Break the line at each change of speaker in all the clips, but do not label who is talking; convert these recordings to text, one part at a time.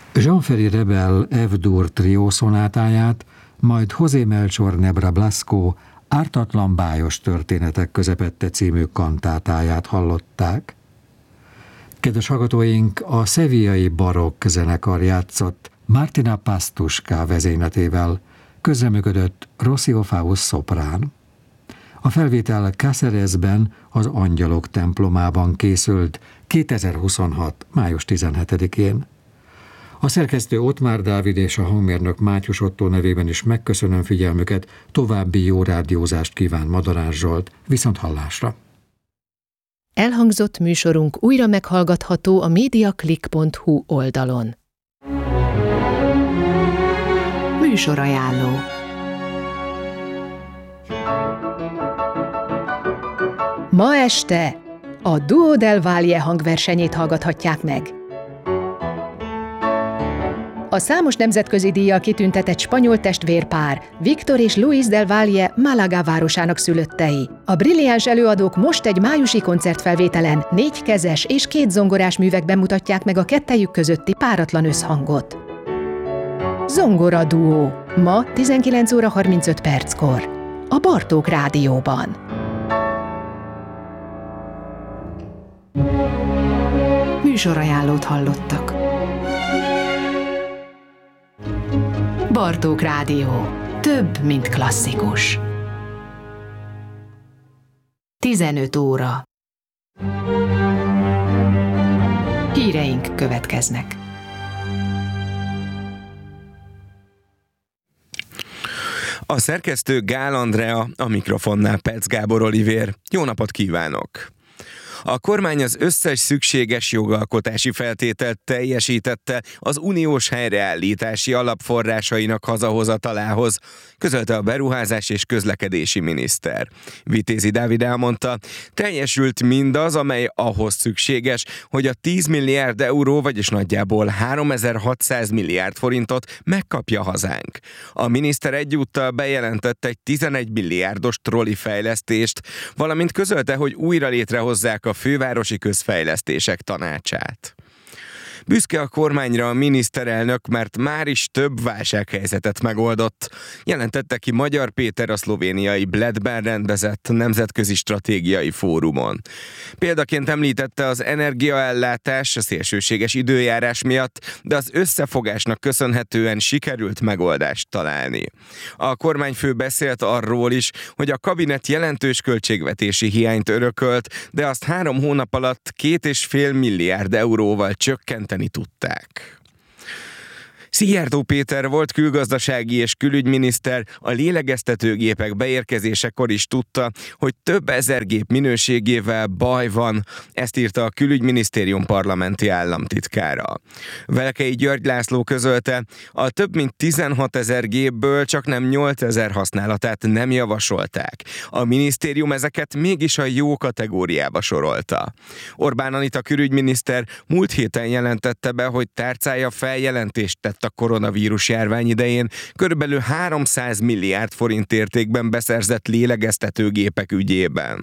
Jean-Ferry Rebel F-dur trió szonátáját, majd José Melchor Nebra Blasco Ártatlan bájos történetek közepette című kantátáját hallották. Kedves hallgatóink, a szevillai barokk zenekar játszott Martina Pastuska vezényletével, közreműködött Rocio Faust szoprán. A felvétel Cáceresben, az Angyalok templomában készült 2026. május 17-én. A szerkesztő Ottmár Dávid és a hangmérnök Mátyus Ottó nevében is megköszönöm figyelmüket, további jó rádiózást kíván Madarás Zsolt, viszonthallásra.
Elhangzott műsorunk újra meghallgatható a mediaclick.hu oldalon. Műsorajánló. Ma este a Duo del Valle hangversenyét hallgathatják meg. A számos nemzetközi díjjal kitüntetett spanyol testvérpár, Víctor és Luis del Valle Málaga városának szülöttei. A brilliáns előadók most egy májusi koncertfelvételen 4 kezes és 2 zongorás művekben mutatják meg a kettejük közötti páratlan összhangot. Zongora duó. Ma 19 óra 35 perckor. A Bartók Rádióban. Műsorajánlót hallottak. Bartók Rádió. Több, mint klasszikus. 15 óra. Híreink következnek.
A szerkesztő Gál Andrea, a mikrofonnál Perc Gábor Olivér. Jó napot kívánok! A kormány az összes szükséges jogalkotási feltételt teljesítette az uniós helyreállítási alapforrásainak hazahozatalához, közölte a beruházás és közlekedési miniszter. Vitézi Dávid elmondta, teljesült mindaz, amely ahhoz szükséges, hogy a 10 milliárd euró, vagyis nagyjából 3600 milliárd forintot megkapja hazánk. A miniszter egyúttal bejelentett egy 11 milliárdos troli fejlesztést, valamint közölte, hogy újra létrehozzák a fővárosi közfejlesztések tanácsát. Büszke a kormányra a miniszterelnök, mert már is több válsághelyzetet megoldott, jelentette ki Magyar Péter a szlovéniai Bledben rendezett nemzetközi stratégiai fórumon. Példaként említette az energiaellátás a szélsőséges időjárás miatt, de az összefogásnak köszönhetően sikerült megoldást találni. A kormányfő beszélt arról is, hogy a kabinet jelentős költségvetési hiányt örökölt, de azt 3 hónap alatt 2,5 milliárd euróval csökkenteni tudták. Szijjártó Péter volt külgazdasági és külügyminiszter a lélegeztetőgépek beérkezésekor is tudta, hogy több ezer gép minőségével baj van, ezt írta a külügyminisztérium parlamenti államtitkára. Velkei György László közölte, a több mint 16 000 gépből csaknem 8 000 használatát nem javasolták. A minisztérium ezeket mégis a jó kategóriába sorolta. Orbán Anita külügyminiszter múlt héten jelentette be, hogy tárcája feljelentést tett a koronavírus járvány idején körülbelül 300 milliárd forint értékben beszerzett lélegeztetőgépek ügyében.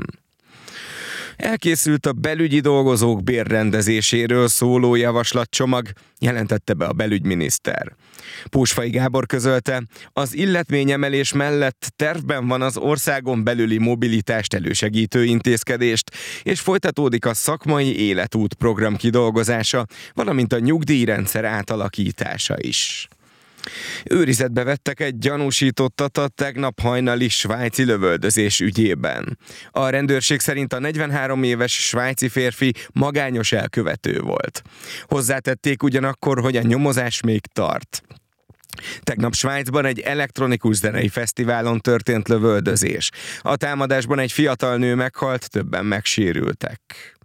Elkészült a belügyi dolgozók bérrendezéséről szóló javaslatcsomag, jelentette be a belügyminiszter. Pósfai Gábor közölte, az illetményemelés mellett tervben van az országon belüli mobilitást elősegítő intézkedést, és folytatódik a szakmai életút program kidolgozása, valamint a nyugdíjrendszer átalakítása is. Őrizetbe vettek egy gyanúsítottat a tegnap hajnali svájci lövöldözés ügyében. A rendőrség szerint a 43 éves svájci férfi magányos elkövető volt. Hozzátették ugyanakkor, hogy a nyomozás még tart. Tegnap Svájcban egy elektronikus zenei fesztiválon történt lövöldözés. A támadásban egy fiatal nő meghalt, többen megsérültek.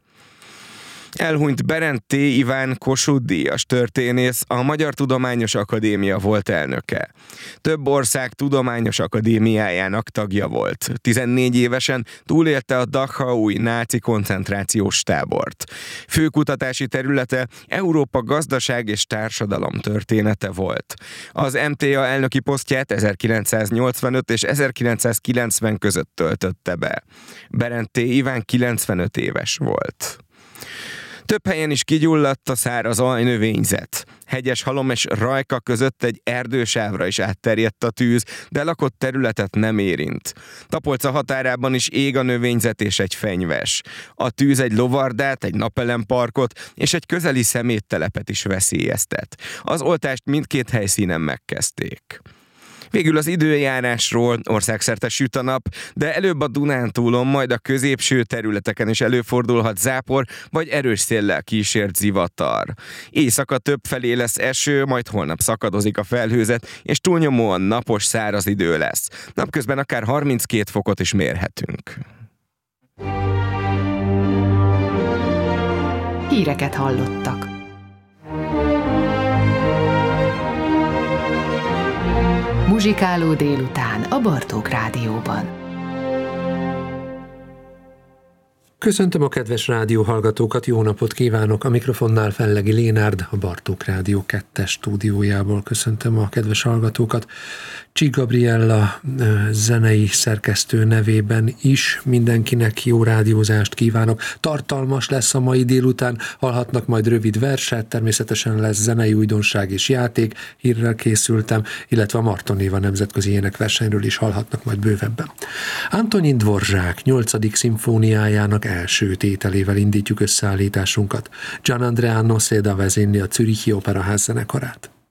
Elhunyt Berend T. Iván Kossuth-díjas történész, a Magyar Tudományos Akadémia volt elnöke. Több ország tudományos akadémiájának tagja volt. 14 évesen túlélte a Dachau-i náci koncentrációs tábort. Fő kutatási területe Európa gazdaság és társadalom története volt. Az MTA elnöki posztját 1985 és 1990 között töltötte be. Berend T. Iván 95 éves volt. Több helyen is kigyulladt a száraz ajnövényzet. Hegyes Halom és Rajka között egy erdősávra is átterjedt a tűz, de lakott területet nem érint. Tapolca határában is ég a növényzet és egy fenyves. A tűz egy lovardát, egy napelemparkot és egy közeli szeméttelepet is veszélyeztet. Az oltást mindkét helyszínen megkezdték. Végül az időjárásról: országszerte süt a nap, de előbb a Dunántúlon, majd a középső területeken is előfordulhat zápor, vagy erős széllel kísért zivatar. Éjszaka többfelé lesz eső, majd holnap szakadozik a felhőzet, és túlnyomóan napos, száraz idő lesz. Napközben akár 32 fokot is mérhetünk.
Híreket hallottak. Muzsikáló délután a Bartók Rádióban.
Köszöntöm a kedves rádióhallgatókat, jó napot kívánok! A mikrofonnál Fellegi Lénárd, a Bartók Rádió 2-es stúdiójából köszöntöm a kedves hallgatókat. Csík Gabriella zenei szerkesztő nevében is mindenkinek jó rádiózást kívánok. Tartalmas lesz a mai délután, hallhatnak majd rövid verset, természetesen lesz zenei újdonság és játék, hírrel készültem, illetve a Marton Éva nemzetközi énekversenyről is hallhatnak majd bővebben. Antonín Dvorzsák 8. szimfóniájának első tételével indítjuk összeállításunkat. Gian Andrea Noseda vezényli a Zürichi Operaház zenekarát.